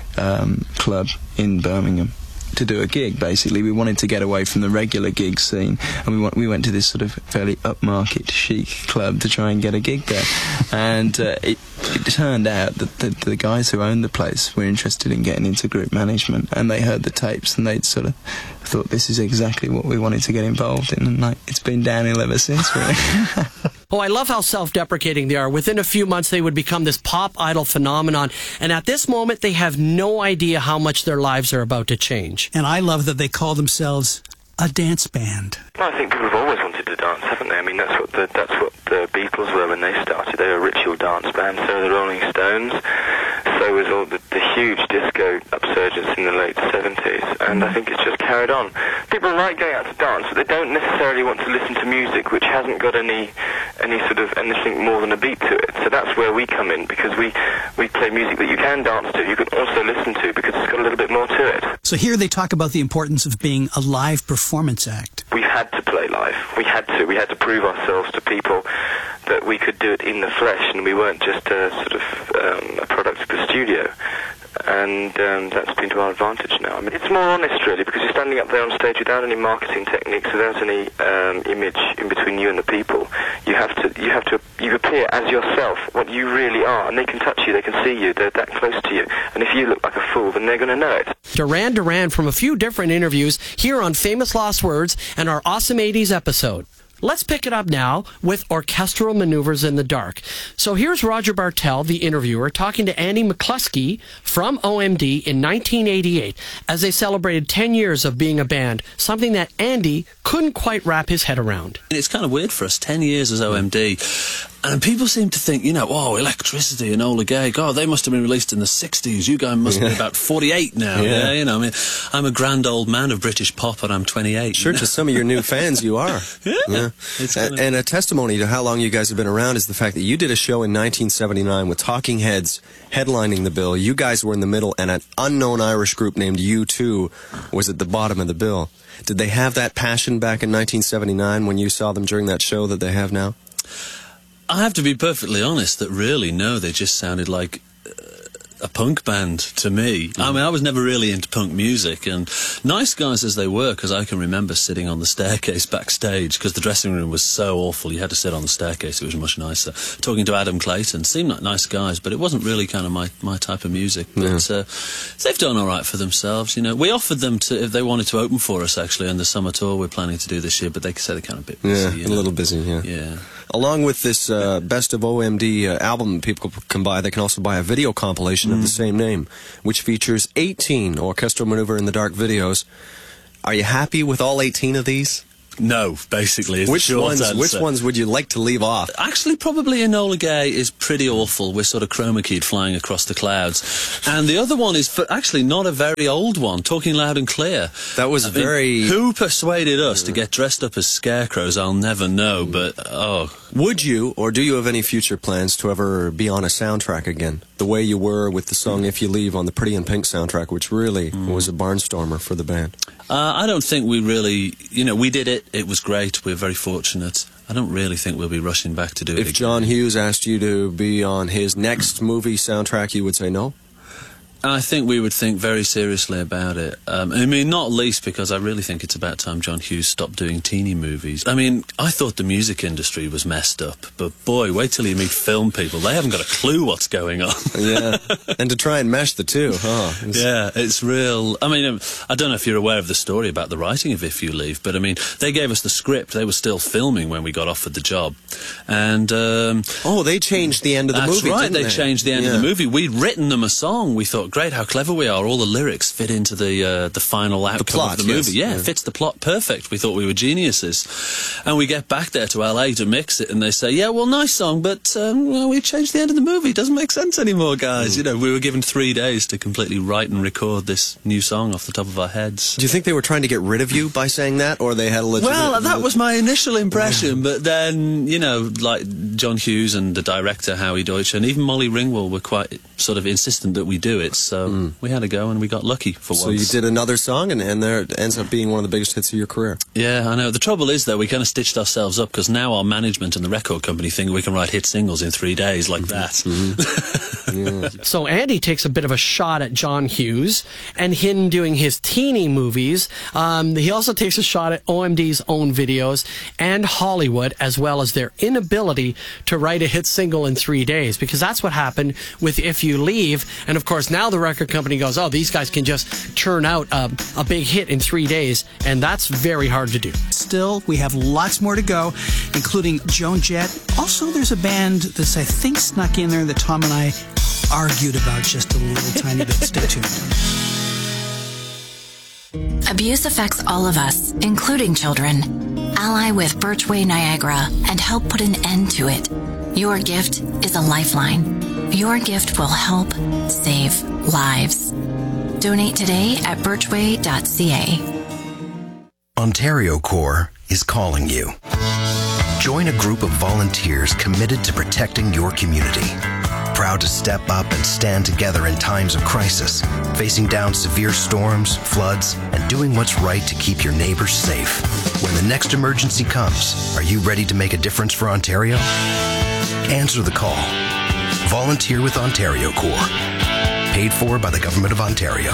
um, club in Birmingham to do a gig. Basically, we wanted to get away from the regular gig scene, and we went, we went to this sort of fairly upmarket chic club to try and get a gig there. And uh, it, it turned out that the, the guys who owned the place were interested in getting into group management, and they heard the tapes, and they'd sort of thought, this is exactly what we wanted to get involved in, and like it's been downhill ever since, really. Oh, I love how self-deprecating they are. Within a few months, they would become this pop idol phenomenon. And at this moment, they have no idea how much their lives are about to change. And I love that they call themselves a dance band. Well, I think people have always wanted to dance, haven't they? I mean, that's what the, that's what the Beatles were when they started. They were a ritual dance band. So were the Rolling Stones. So was all the, the huge disco upsurgence in the late seventies. And I think it's just carried on. People like going out to dance, but they don't necessarily want to listen to music which hasn't got any any sort of anything more than a beat to it. So that's where we come in, because we, we play music that you can dance to, you can also listen to, because it's got a little bit more to it. So here they talk about the importance of being a live performance act. We had to play live. We had to. We had to prove ourselves to people that we could do it in the flesh, and we weren't just a sort of um, a product of the studio. And um, that's been to our advantage now. I mean, it's more honest, really, because you're standing up there on stage without any marketing techniques, without any um, image in between you and the people. You have to, you have to, you appear as yourself, what you really are, and they can touch you, they can see you, they're that close to you. And if you look like a fool, then they're going to know it. Duran Duran from a few different interviews here on Famous Lost Words and our Awesome eighties episode. Let's pick it up now with Orchestral Maneuvers in the Dark. So here's Roger Bartel, the interviewer, talking to Andy McCluskey from O M D in nineteen eighty-eight as they celebrated ten years of being a band, something that Andy couldn't quite wrap his head around. It's kind of weird for us, ten years as O M D. And people seem to think, you know, oh, Electricity and Ola Gay, God, they must have been released in the sixties. You guys must Yeah. be about forty-eight now. Yeah. Yeah. You know, I mean, I'm a grand old man of British pop and I'm twenty-eight. Sure, to some of your new fans, you are. Yeah. yeah. It's A- kinda- and a testimony to how long you guys have been around is the fact that you did a show in nineteen seventy-nine with Talking Heads headlining the bill. You guys were in the middle, and an unknown Irish group named U two was at the bottom of the bill. Did they have that passion back in nineteen seventy-nine when you saw them during that show that they have now? I have to be perfectly honest that really, no, they just sounded like uh, a punk band to me. I mean, I was never really into punk music, and nice guys as they were, because I can remember sitting on the staircase backstage, because the dressing room was so awful, you had to sit on the staircase, it was much nicer. Talking to Adam Clayton, seemed like nice guys, but it wasn't really kind of my, my type of music. But uh, they've done all right for themselves, you know. We offered them to, if they wanted to open for us, actually, on the summer tour we're planning to do this year, but they said they're kind of a bit busy. Yeah, you a know. little busy, yeah. Yeah. Along with this uh, Best of O M D uh, album people can buy, they can also buy a video compilation of the same name, which features eighteen Orchestral Maneuver in the Dark videos. Are you happy with all eighteen of these? No, basically. Is the Which short ones? answer. Which ones would you like to leave off? Actually, probably Enola Gay is pretty awful. We're sort of chroma keyed flying across the clouds. And the other one is for actually not a very old one, Talking Loud and Clear. That was I mean, very... who persuaded us to get dressed up as scarecrows, I'll never know, but, oh... Would you, or do you have any future plans to ever be on a soundtrack again? The way you were with the song If You Leave on the Pretty in Pink soundtrack, which really Mm. was a barnstormer for the band. Uh, I don't think we really... You know, we did it. It was great. We're very fortunate. I don't really think we'll be rushing back to do it If again. John Hughes asked you to be on his next movie soundtrack, you would say no? I think we would think very seriously about it. Um, I mean, not least because I really think it's about time John Hughes stopped doing teeny movies. I mean, I thought the music industry was messed up, but boy, wait till you meet film people. They haven't got a clue what's going on. Yeah, and to try and mesh the two, huh? It's- Yeah, it's real. I mean, um, I don't know if you're aware of the story about the writing of If You Leave, but I mean, they gave us the script. They were still filming when we got offered the job. And, um... Oh, they changed the end of the that's movie, right, didn't they, they? changed the end Yeah. of the movie. We'd written them a song. We thought, great, how clever we are. All the lyrics fit into the uh, the final outcome plot, of the yes. movie. Yeah, Yeah. it fits the plot perfect. We thought we were geniuses. And we get back there to L A to mix it, and they say, yeah, well, nice song, but um, well, we changed the end of the movie. It doesn't make sense anymore, guys. Mm. You know, we were given three days to completely write and record this new song off the top of our heads. Do you think they were trying to get rid of you by saying that, or they had a legitimate... Well, that was my initial impression, but then, you know, like John Hughes and the director, Howie Deutsch, and even Molly Ringwald were quite sort of insistent that we do it, so we had to go and we got lucky for So once. you did another song, and, and there it ends up being one of the biggest hits of your career. Yeah, I know. The trouble is, though, we kind of stitched ourselves up because now our management and the record company think we can write hit singles in three days like that. So Andy takes a bit of a shot at John Hughes and him doing his teeny movies. Um, he also takes a shot at O M D's own videos and Hollywood, as well as their inability to write a hit single in three days, because that's what happened with If You Leave. And of course, now the record company goes, oh, these guys can just churn out a, a big hit in three days, and that's very hard to do. Still, we have lots more to go, including Joan Jett. Also, there's a band that's, I think, snuck in there that Tom and I argued about just a little tiny bit. Stay tuned. Abuse affects all of us, including children. Ally with Birchway Niagara and help put an end to it. Your gift is a lifeline. Your gift will help save lives. Donate today at birchway dot c a. Ontario Corps is calling you. Join a group of volunteers committed to protecting your community. Proud to step up and stand together in times of crisis, facing down severe storms, floods, and doing what's right to keep your neighbors safe. When the next emergency comes, are you ready to make a difference for Ontario? Answer the call. Volunteer with Ontario Corps. Paid for by the Government of Ontario.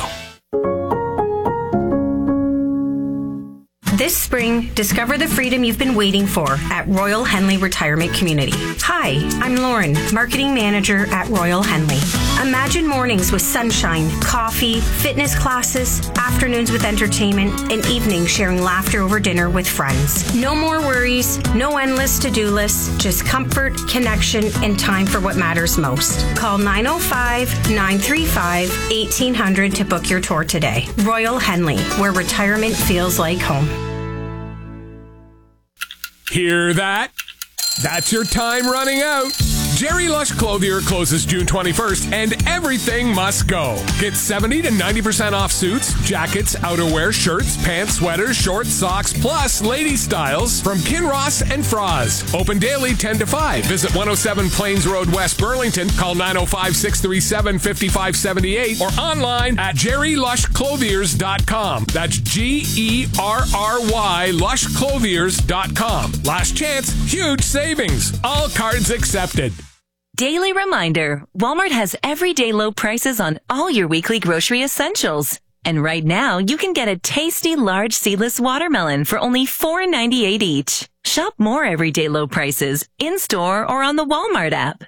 This spring, discover the freedom you've been waiting for at Royal Henley Retirement Community. Hi, I'm Lauren, Marketing Manager at Royal Henley. Imagine mornings with sunshine, coffee, fitness classes, afternoons with entertainment, and evenings sharing laughter over dinner with friends. No more worries, no endless to-do lists, just comfort, connection, and time for what matters most. Call nine oh five, nine three five, eighteen hundred to book your tour today. Royal Henley, where retirement feels like home. Hear that? That's your time running out. Jerry Lush Clothier closes June twenty-first, and everything must go. Get seventy to ninety percent off suits, jackets, outerwear, shirts, pants, sweaters, shorts, socks, plus lady styles from Kinross and Froz. Open daily ten to five. Visit one oh seven Plains Road, West Burlington. Call nine oh five, six three seven, five five seven eight or online at jerry lush clothiers dot com. That's G E R R Y lush clothiers dot com. Last chance, huge savings. All cards accepted. Daily reminder, Walmart has everyday low prices on all your weekly grocery essentials. And right now, you can get a tasty large seedless watermelon for only four ninety-eight each. Shop more everyday low prices in-store or on the Walmart app.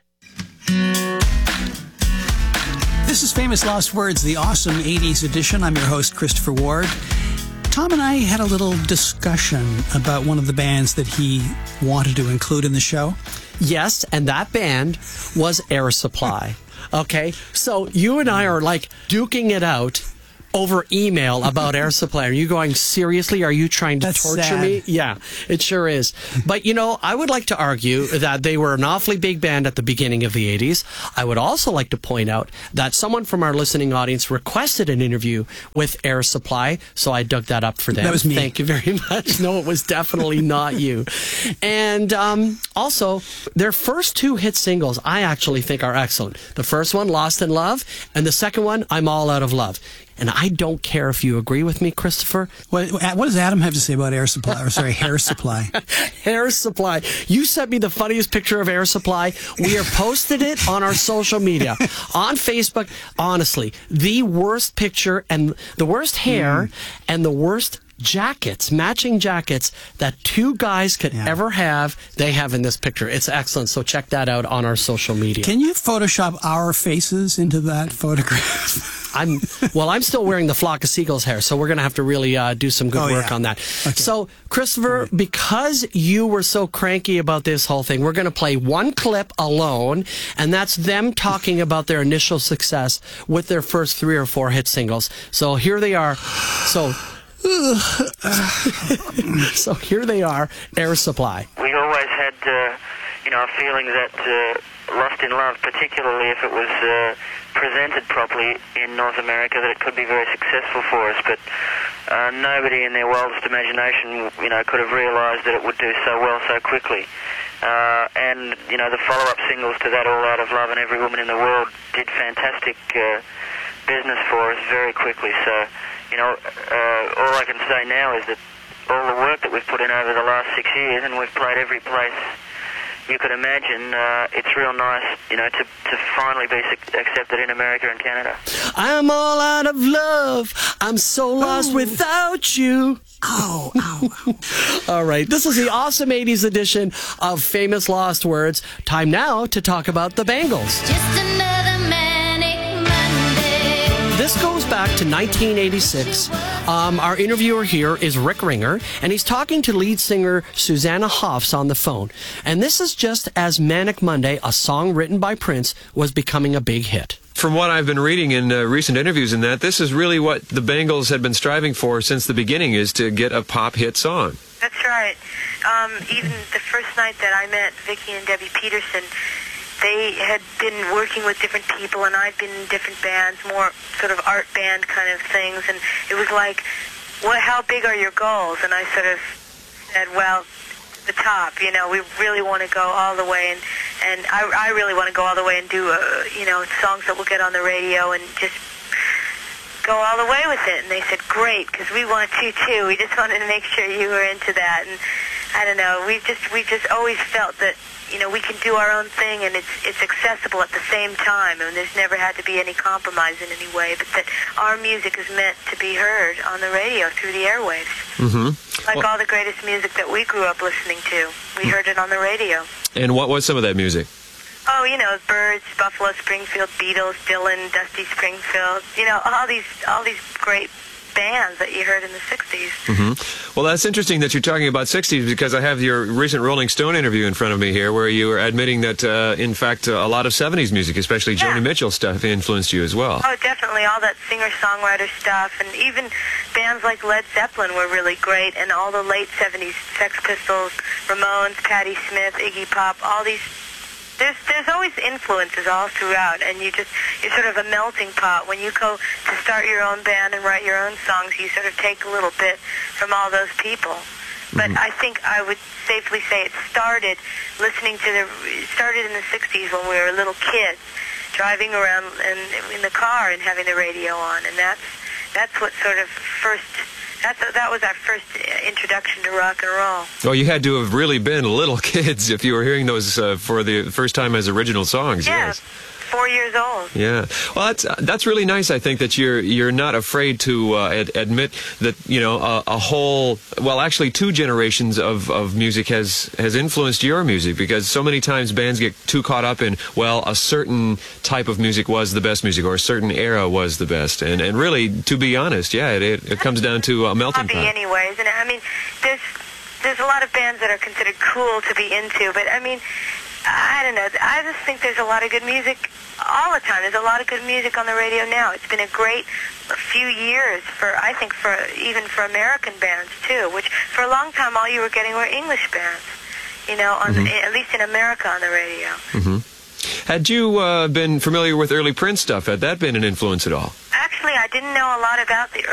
This is Famous Lost Words, the awesome eighties edition. I'm your host, Christopher Ward. Tom and I had a little discussion about one of the bands that he wanted to include in the show. Yes, and that band was Air Supply. Okay, so you and I are like duking it out over email about Air Supply. Are you going, seriously? Are you trying to That's torture sad. me? Yeah, it sure is. But, you know, I would like to argue that they were an awfully big band at the beginning of the eighties. I would also like to point out that someone from our listening audience requested an interview with Air Supply, so I dug that up for them. That was me. Thank you very much. No, it was definitely not you. And um, also, their first two hit singles, I actually think are excellent. The first one, Lost in Love, and the second one, I'm All Out of Love. And I don't care if you agree with me, Christopher. What, what does Adam have to say about Air Supply? Or sorry, Hair Supply. Hair Supply. You sent me the funniest picture of Air Supply. We are posted it on our social media. On Facebook, honestly, the worst picture and the worst hair mm. and the worst jackets, matching jackets that two guys could yeah. ever have, they have in this picture. It's excellent. So check that out on our social media. Can you Photoshop our faces into that photograph? I'm well. I'm still wearing the Flock of Seagulls hair, so we're going to have to really uh, do some good oh, work yeah. on that. Okay. So, Christopher, right. because you were so cranky about this whole thing, we're going to play one clip alone, and that's them talking about their initial success with their first three or four hit singles. So here they are. So. so here they are, Air Supply. We always had, uh, you know, a feeling that uh, Lost in Love, particularly if it was uh, presented properly in North America, that it could be very successful for us. But uh, nobody in their wildest imagination, you know, could have realised that it would do so well so quickly. Uh, and, you know, the follow-up singles to that, All Out of Love and Every Woman in the World, did fantastic uh, business for us very quickly. So, you know, uh, all I can say now is that all the work that we've put in over the last six years, and we've played every place you could imagine, uh, it's real nice, you know, to, to finally be su- accepted in America and Canada. I'm all out of love. I'm so lost oh. without you. Ow, ow, ow. All right, this is the awesome eighties edition of Famous Lost Words. Time now to talk about the Bangles. Just another manic Monday. This goes back to nineteen eighty-six. Um, our interviewer here is Rick Ringer, and he's talking to lead singer Susanna Hoffs on the phone. And this is just as Manic Monday, a song written by Prince, was becoming a big hit. From what I've been reading in uh, recent interviews and that, this is really what the Bangles had been striving for since the beginning, is to get a pop hit song. That's right. Um, even the first night that I met Vicki and Debbie Peterson, they had been working with different people, and I'd been in different bands, more sort of art band kind of things, and it was like, what? How big are your goals? And I sort of said, well, the top, you know, we really want to go all the way, and, and I, I really want to go all the way and do, uh, you know, songs that will get on the radio and just go all the way with it. And they said, great, because we want you too. We just wanted to make sure you were into that. And I don't know, we just we just always felt that, you know, we can do our own thing, and it's it's accessible at the same time, and there's never had to be any compromise in any way, but that our music is meant to be heard on the radio through the airwaves. Mm-hmm. Like well, all the greatest music that we grew up listening to. We heard it on the radio. And what was some of that music? Oh, you know, Byrds, Buffalo Springfield, Beatles, Dylan, Dusty Springfield, you know, all these all these great bands that you heard in the sixties. Mm-hmm. Well, that's interesting that you're talking about sixties because I have your recent Rolling Stone interview in front of me here where you were admitting that, uh, in fact, uh, a lot of seventies music, especially Yeah. Joni Mitchell stuff, influenced you as well. Oh, definitely. All that singer-songwriter stuff, and even bands like Led Zeppelin were really great, and all the late seventies, Sex Pistols, Ramones, Patti Smith, Iggy Pop, all these. There's there's always influences all throughout, and you just you're sort of a melting pot. When you go to start your own band and write your own songs, you sort of take a little bit from all those people. But I think I would safely say it started listening to the it started in the sixties when we were little kids, driving around in, in the car and having the radio on, and that's that's what sort of first. That's, that was our first introduction to rock and roll. Well, you had to have really been little kids if you were hearing those uh, for the first time as original songs. Yeah, Yes. four years old. Yeah, well, that's that's really nice. I think that you're you're not afraid to uh, ad- admit that you know a, a whole, well, actually two generations of, of music has has influenced your music because so many times bands get too caught up in well a certain type of music was the best music or a certain era was the best, and and really to be honest, yeah, it it, it comes down to a melting Hobby pot. anyways, and I mean, there's there's a lot of bands that are considered cool to be into, but I mean, I don't know. I just think there's a lot of good music all the time. There's a lot of good music on the radio now. It's been a great few years for, I think, for even for American bands too. Which for a long time, all you were getting were English bands. You know, on Mhm. at least in America on the radio. hmm Had you uh, been familiar with early Prince stuff? Had that been an influence at all? Actually, I didn't know a lot about the